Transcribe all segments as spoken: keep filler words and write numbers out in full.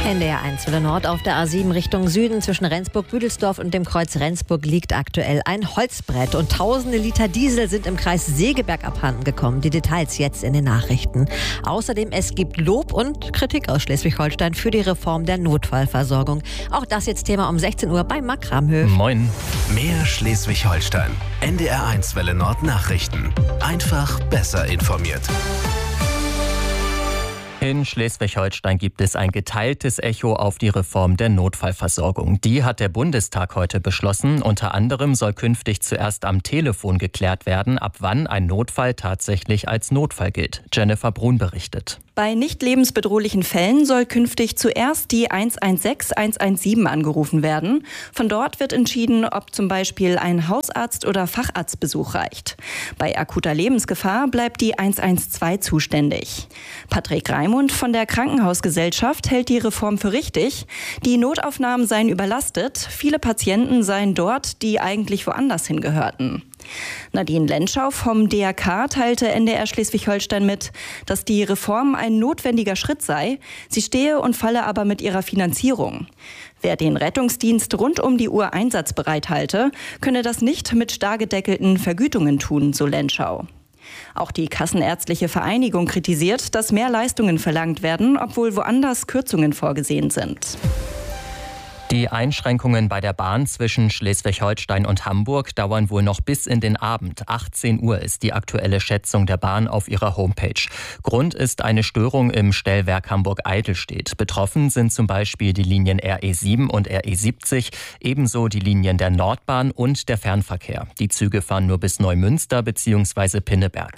N D R eins Welle Nord auf der A sieben Richtung Süden zwischen Rendsburg-Büdelsdorf und dem Kreuz Rendsburg liegt aktuell ein Holzbrett. Und tausende Liter Diesel sind im Kreis Segeberg abhanden gekommen. Die Details jetzt in den Nachrichten. Außerdem, es gibt Lob und Kritik aus Schleswig-Holstein für die Reform der Notfallversorgung. Auch das jetzt Thema um sechzehn Uhr bei Marc Ramhöf. Moin. Mehr Schleswig-Holstein. N D R eins Welle Nord Nachrichten. Einfach besser informiert. In Schleswig-Holstein gibt es ein geteiltes Echo auf die Reform der Notfallversorgung. Die hat der Bundestag heute beschlossen. Unter anderem soll künftig zuerst am Telefon geklärt werden, ab wann ein Notfall tatsächlich als Notfall gilt. Jennifer Brun berichtet. Bei nicht lebensbedrohlichen Fällen soll künftig zuerst die eins eins sechs, eins eins sieben angerufen werden. Von dort wird entschieden, ob zum Beispiel ein Hausarzt- oder Facharztbesuch reicht. Bei akuter Lebensgefahr bleibt die eins eins zwei zuständig. Patrick Raimund von der Krankenhausgesellschaft hält die Reform für richtig. Die Notaufnahmen seien überlastet. Viele Patienten seien dort, die eigentlich woanders hingehörten. Nadine Lentschau vom D R K teilte N D R Schleswig-Holstein mit, dass die Reform ein notwendiger Schritt sei. Sie stehe und falle aber mit ihrer Finanzierung. Wer den Rettungsdienst rund um die Uhr einsatzbereit halte, könne das nicht mit starr gedeckelten Vergütungen tun, so Lentschau. Auch die Kassenärztliche Vereinigung kritisiert, dass mehr Leistungen verlangt werden, obwohl woanders Kürzungen vorgesehen sind. Die Einschränkungen bei der Bahn zwischen Schleswig-Holstein und Hamburg dauern wohl noch bis in den Abend. achtzehn Uhr ist die aktuelle Schätzung der Bahn auf ihrer Homepage. Grund ist eine Störung im Stellwerk Hamburg-Eidelstedt. Betroffen sind zum Beispiel die Linien R E sieben und R E siebzig, ebenso die Linien der Nordbahn und der Fernverkehr. Die Züge fahren nur bis Neumünster bzw. Pinneberg.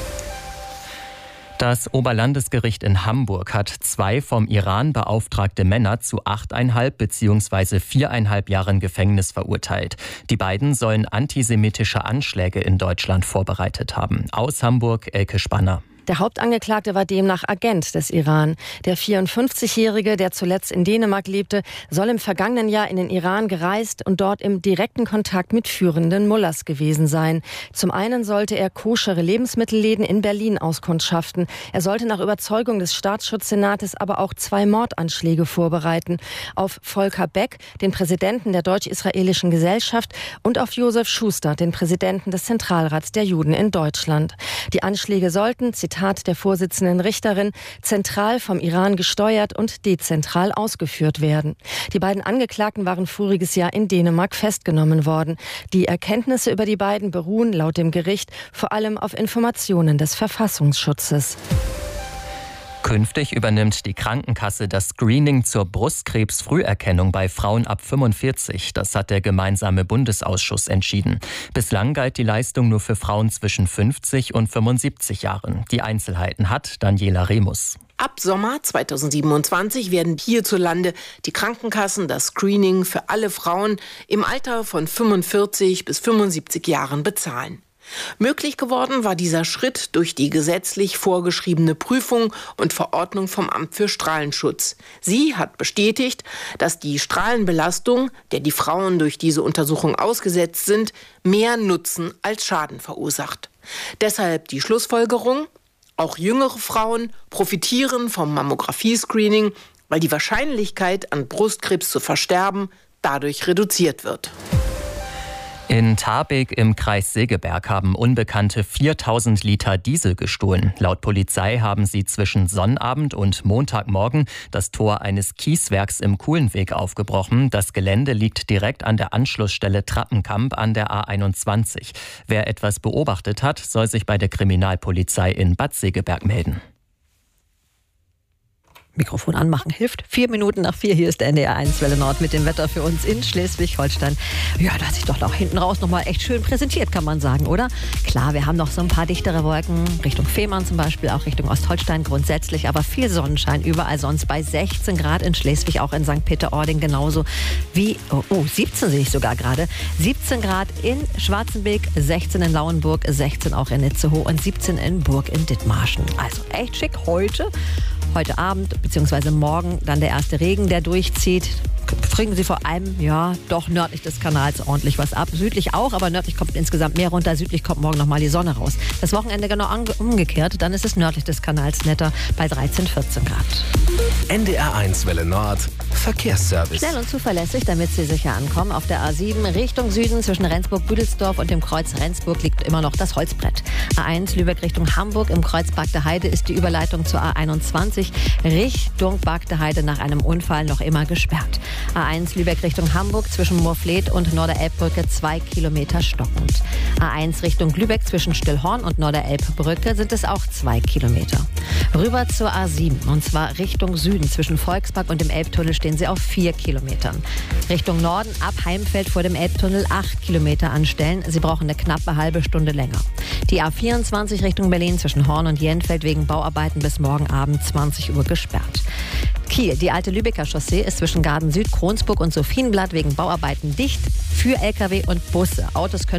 Das Oberlandesgericht in Hamburg hat zwei vom Iran beauftragte Männer zu achteinhalb bzw. viereinhalb Jahren Gefängnis verurteilt. Die beiden sollen antisemitische Anschläge in Deutschland vorbereitet haben. Aus Hamburg, Elke Spanner. Der Hauptangeklagte war demnach Agent des Iran. Der vierundfünfzigjährige, der zuletzt in Dänemark lebte, soll im vergangenen Jahr in den Iran gereist und dort im direkten Kontakt mit führenden Mullahs gewesen sein. Zum einen sollte er koschere Lebensmittelläden in Berlin auskundschaften. Er sollte nach Überzeugung des Staatsschutzsenates aber auch zwei Mordanschläge vorbereiten. Auf Volker Beck, den Präsidenten der Deutsch-Israelischen Gesellschaft, und auf Josef Schuster, den Präsidenten des Zentralrats der Juden in Deutschland. Die Anschläge sollten, Zitat der Vorsitzenden Richterin, zentral vom Iran gesteuert und dezentral ausgeführt werden. Die beiden Angeklagten waren voriges Jahr in Dänemark festgenommen worden. Die Erkenntnisse über die beiden beruhen laut dem Gericht vor allem auf Informationen des Verfassungsschutzes. Künftig übernimmt die Krankenkasse das Screening zur Brustkrebsfrüherkennung bei Frauen ab fünfundvierzig. Das hat der gemeinsame Bundesausschuss entschieden. Bislang galt die Leistung nur für Frauen zwischen fünfzig und fünfundsiebzig Jahren. Die Einzelheiten hat Daniela Remus. Ab Sommer zweitausendsiebenundzwanzig werden hierzulande die Krankenkassen das Screening für alle Frauen im Alter von fünfundvierzig bis fünfundsiebzig Jahren bezahlen. Möglich geworden war dieser Schritt durch die gesetzlich vorgeschriebene Prüfung und Verordnung vom Amt für Strahlenschutz. Sie hat bestätigt, dass die Strahlenbelastung, der die Frauen durch diese Untersuchung ausgesetzt sind, mehr Nutzen als Schaden verursacht. Deshalb die Schlussfolgerung: Auch jüngere Frauen profitieren vom Mammographie-Screening, weil die Wahrscheinlichkeit, an Brustkrebs zu versterben, dadurch reduziert wird. In Tarbek im Kreis Segeberg haben Unbekannte viertausend Liter Diesel gestohlen. Laut Polizei haben sie zwischen Sonnabend und Montagmorgen das Tor eines Kieswerks im Kuhlenweg aufgebrochen. Das Gelände liegt direkt an der Anschlussstelle Trappenkamp an der A einundzwanzig. Wer etwas beobachtet hat, soll sich bei der Kriminalpolizei in Bad Segeberg melden. Mikrofon anmachen hilft. Vier Minuten nach vier, hier ist der N D R eins Welle Nord mit dem Wetter für uns in Schleswig-Holstein. Ja, da hat sich doch auch hinten raus nochmal echt schön präsentiert, kann man sagen, oder? Klar, wir haben noch so ein paar dichtere Wolken, Richtung Fehmarn zum Beispiel, auch Richtung Ostholstein grundsätzlich, aber viel Sonnenschein überall sonst bei sechzehn Grad in Schleswig, auch in Sankt Peter-Ording genauso wie, oh, oh siebzehn sehe ich sogar gerade, siebzehn Grad in Schwarzenbeek, sechzehn in Lauenburg, sechzehn auch in Itzehoe und siebzehn in Burg in Dithmarschen. Also echt schick heute. Heute Abend bzw. morgen dann der erste Regen, der durchzieht. Kriegen Sie vor allem, ja, doch nördlich des Kanals ordentlich was ab. Südlich auch, aber nördlich kommt insgesamt mehr runter. Südlich kommt morgen nochmal die Sonne raus. Das Wochenende genau umgekehrt. Dann ist es nördlich des Kanals netter bei dreizehn, vierzehn Grad. N D R eins Welle Nord, Verkehrsservice. Schnell und zuverlässig, damit Sie sicher ankommen. Auf der A sieben Richtung Süden zwischen Rendsburg-Büdelsdorf und dem Kreuz Rendsburg liegt immer noch das Holzbrett. A eins Lübeck Richtung Hamburg im Kreuz Bagde-Heide ist die Überleitung zur A einundzwanzig Richtung Bagde-Heide nach einem Unfall noch immer gesperrt. A eins Lübeck Richtung Hamburg zwischen Moorfleet und Norderelbbrücke zwei Kilometer stockend. A eins Richtung Lübeck zwischen Stillhorn und Norderelbbrücke sind es auch zwei Kilometer. Rüber zur A sieben und zwar Richtung Süden. Zwischen Volkspark und dem Elbtunnel stehen sie auf vier Kilometern. Richtung Norden ab Heimfeld vor dem Elbtunnel acht Kilometer anstellen. Sie brauchen eine knappe halbe Stunde länger. Die A vierundzwanzig Richtung Berlin zwischen Horn und Jenfeld wegen Bauarbeiten bis morgen Abend zwanzig Uhr gesperrt. Kiel, die alte Lübecker Chaussee ist zwischen Garden Süd, Kronsburg und Sophienblatt wegen Bauarbeiten dicht für L K W und Busse. Autos können